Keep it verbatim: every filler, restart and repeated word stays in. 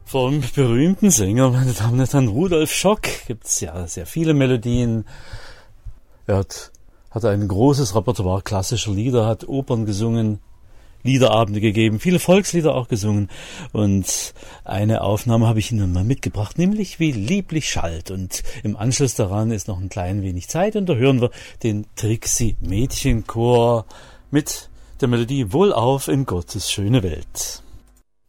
Vom berühmten Sänger, meine Damen und Herren, Rudolf Schock, gibt's ja sehr viele Melodien. Er hat, hat ein großes Repertoire klassischer Lieder, hat Opern gesungen, Liederabende gegeben, viele Volkslieder auch gesungen. Und eine Aufnahme habe ich Ihnen mal mitgebracht, nämlich Wie lieblich schallt. Und im Anschluss daran ist noch ein klein wenig Zeit und da hören wir den Trixie Mädchenchor mit der Melodie Wohlauf in Gottes schöne Welt.